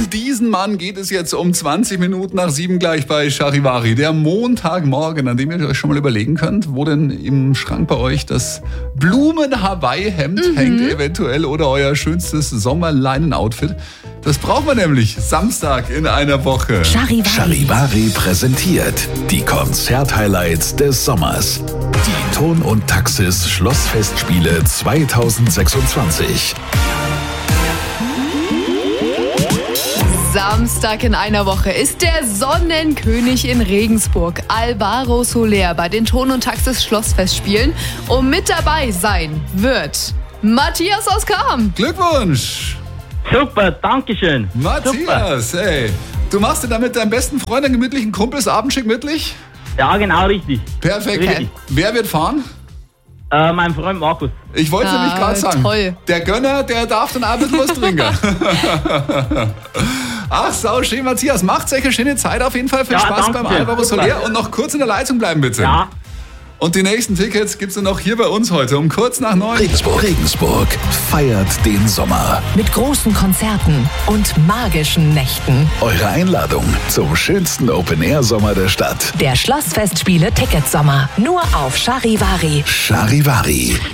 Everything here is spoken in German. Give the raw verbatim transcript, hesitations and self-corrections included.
Um diesen Mann geht es jetzt um zwanzig Minuten nach sieben gleich bei Charivari. Der Montagmorgen, an dem ihr euch schon mal überlegen könnt, wo denn im Schrank bei euch das Blumen-Hawaii-Hemd mhm. hängt eventuell oder euer schönstes Sommerleinen-Outfit. Das braucht man nämlich Samstag in einer Woche. Charivari. Charivari präsentiert die Konzert-Highlights des Sommers. Die Ton und Taxis Schlossfestspiele zweitausendsechsundzwanzig. Samstag in einer Woche ist der Sonnenkönig in Regensburg, Alvaro Soler, bei den Ton und Taxis Schlossfestspielen. Und mit dabei sein wird Matthias aus Cham. Glückwunsch! Super, dankeschön. Matthias, Super. Ey, du machst dir damit deinen besten Freund, deinen gemütlichen Kumpels abendschick gemütlich? Ja, genau, richtig. Perfekt. Richtig. Wer wird fahren? Äh, mein Freund Markus. Ich wollte es Ah, nämlich gerade sagen. toll. Der Gönner, der darf dann Abend was trinken. Ach, sau schön, Matthias. Macht euch eine schöne Zeit auf jeden Fall. Viel Ja, Spaß danke beim schön. Alvaro Super. Soler und noch kurz in der Leitung bleiben, bitte. Ja. Und die nächsten Tickets gibt's dann noch hier bei uns heute um kurz nach neun. Regensburg. Regensburg feiert den Sommer. Mit großen Konzerten und magischen Nächten. Eure Einladung zum schönsten Open-Air-Sommer der Stadt. Der Schlossfestspiele Ticketsommer. Nur auf Charivari. Charivari.